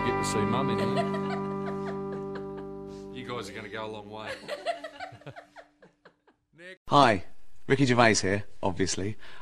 get to see Mum in here. You guys are going to go a long way. Hi, Ricky Gervais here, obviously.